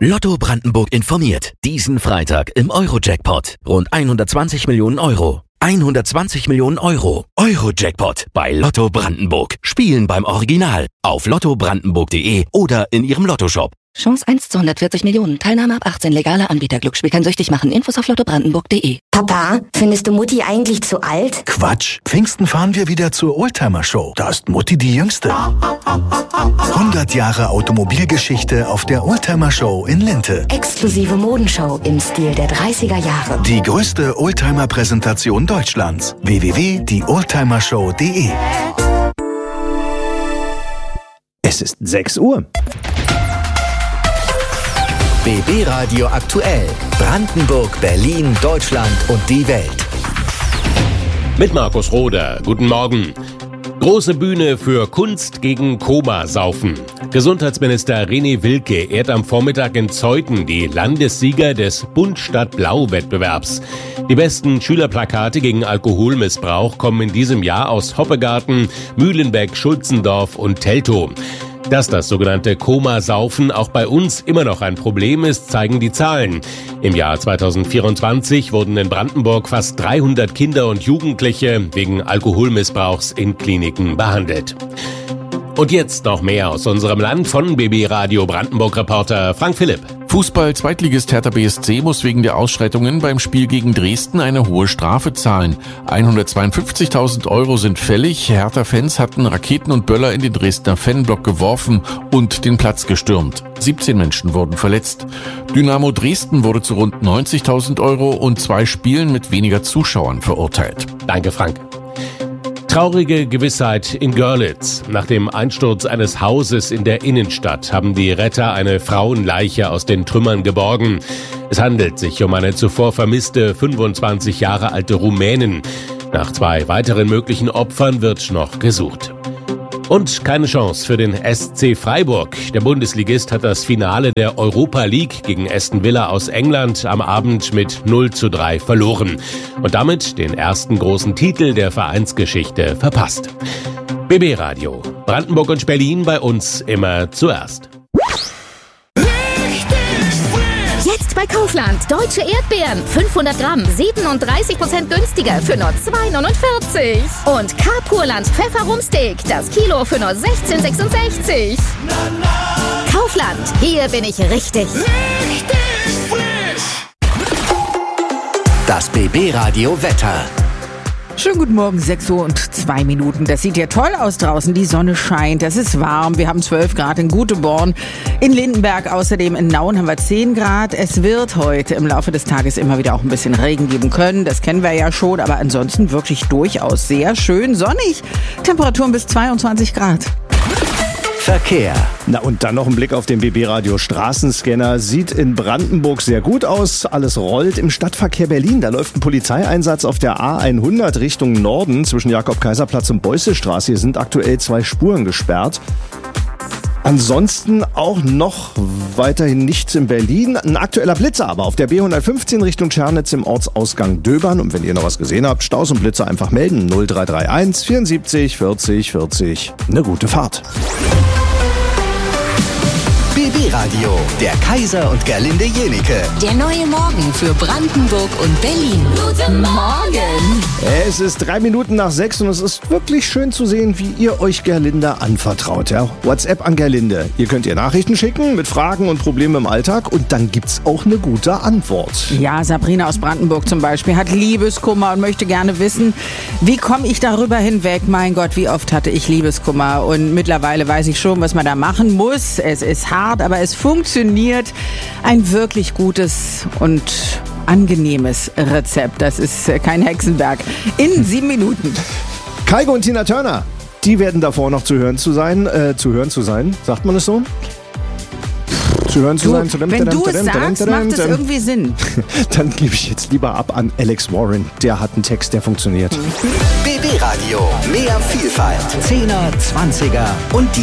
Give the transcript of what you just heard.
Lotto Brandenburg informiert. Diesen Freitag im Euro-Jackpot. Rund 120 Millionen Euro. 120 Millionen Euro. Euro-Jackpot bei Lotto Brandenburg. Spielen beim Original. Auf lottobrandenburg.de oder in Ihrem Lottoshop. Chance 1 zu 140 Millionen. Teilnahme ab 18. Legaler Anbieter. Glücksspiel kann süchtig machen. Infos auf lottobrandenburg.de. Papa, findest du Mutti eigentlich zu alt? Quatsch. Pfingsten fahren wir wieder zur Oldtimer-Show. Da ist Mutti die Jüngste. 100 Jahre Automobilgeschichte auf der Oldtimer-Show in Lente. Exklusive Modenshow im Stil der 30er Jahre. Die größte Oldtimer-Präsentation Deutschlands. www.dieoldtimershow.de. Es ist 6 Uhr. BB Radio aktuell. Brandenburg, Berlin, Deutschland und die Welt. Mit Markus Roder. Guten Morgen. Große Bühne für Kunst gegen Komasaufen. Gesundheitsminister René Wilke ehrt am Vormittag in Zeuthen die Landessieger des Bunt-Stadt-Blau-Wettbewerbs. Die besten Schülerplakate gegen Alkoholmissbrauch kommen in diesem Jahr aus Hoppegarten, Mühlenbeck, Schulzendorf und Teltow. Dass das sogenannte Komasaufen auch bei uns immer noch ein Problem ist, zeigen die Zahlen. Im Jahr 2024 wurden in Brandenburg fast 300 Kinder und Jugendliche wegen Alkoholmissbrauchs in Kliniken behandelt. Und jetzt noch mehr aus unserem Land von BB Radio Brandenburg-Reporter Frank Philipp. Fußball-Zweitligist Hertha BSC muss wegen der Ausschreitungen beim Spiel gegen Dresden eine hohe Strafe zahlen. 152.000 Euro sind fällig. Hertha-Fans hatten Raketen und Böller in den Dresdner Fanblock geworfen und den Platz gestürmt. 17 Menschen wurden verletzt. Dynamo Dresden wurde zu rund 90.000 Euro und 2 Spielen mit weniger Zuschauern verurteilt. Danke, Frank. Traurige Gewissheit in Görlitz. Nach dem Einsturz eines Hauses in der Innenstadt haben die Retter eine Frauenleiche aus den Trümmern geborgen. Es handelt sich um eine zuvor vermisste 25 Jahre alte Rumänin. Nach 2 weiteren möglichen Opfern wird noch gesucht. Und keine Chance für den SC Freiburg. Der Bundesligist hat das Finale der Europa League gegen Aston Villa aus England am Abend mit 0:3 verloren und damit den ersten großen Titel der Vereinsgeschichte verpasst. BB Radio. Brandenburg und Berlin bei uns immer zuerst. Jetzt bei Kaufland. Deutsche Erdbeeren. 500 Gramm. 37% günstiger für nur 2,49. Und Carpurland Pfefferrumsteak. Das Kilo für nur 16,66. Kaufland. Hier bin ich richtig. Das BB Radio Wetter. Schönen guten Morgen, 6 Uhr und 2 Minuten. Das sieht ja toll aus draußen. Die Sonne scheint, es ist warm. Wir haben 12 Grad in Guteborn. In Lindenberg außerdem in Nauen haben wir 10 Grad. Es wird heute im Laufe des Tages immer wieder auch ein bisschen Regen geben können. Das kennen wir ja schon, aber ansonsten wirklich durchaus sehr schön sonnig. Temperaturen bis 22 Grad. Verkehr. Na und dann noch ein Blick auf den BB Radio Straßenscanner. Sieht in Brandenburg sehr gut aus. Alles rollt im Stadtverkehr Berlin. Da läuft ein Polizeieinsatz auf der A100 Richtung Norden zwischen Jakob-Kaiser-Platz und Beußestraße. Hier sind aktuell 2 Spuren gesperrt. Ansonsten auch noch weiterhin nichts in Berlin. Ein aktueller Blitzer aber auf der B115 Richtung Tschernitz im Ortsausgang Döbern. Und wenn ihr noch was gesehen habt, Staus und Blitzer einfach melden. 0331 74 40 40. Eine gute Fahrt. BB Radio, der Kaiser und Gerlinde Jenike. Der neue Morgen für Brandenburg und Berlin. Guten Morgen. Es ist 3 Minuten nach 6 und es ist wirklich schön zu sehen, wie ihr euch Gerlinde anvertraut. Ja? WhatsApp an Gerlinde. Ihr könnt ihr Nachrichten schicken mit Fragen und Problemen im Alltag und dann gibt's auch eine gute Antwort. Ja, Sabrina aus Brandenburg zum Beispiel hat Liebeskummer und möchte gerne wissen, wie komme ich darüber hinweg? Mein Gott, wie oft hatte ich Liebeskummer? Und mittlerweile weiß ich schon, was man da machen muss. Es ist hart, aber es funktioniert. Ein wirklich gutes und angenehmes Rezept. Das ist kein Hexenwerk. In 7 Minuten. Kaigo und Tina Turner, die werden davor noch zu hören zu sein. Sagt man es so? Zu hören zu sein. Wenn du es sagst, macht es irgendwie Sinn. Dann gebe ich jetzt lieber ab an Alex Warren. Der hat einen Text, der funktioniert. BB Radio. Mehr Vielfalt. 10er, 20er und die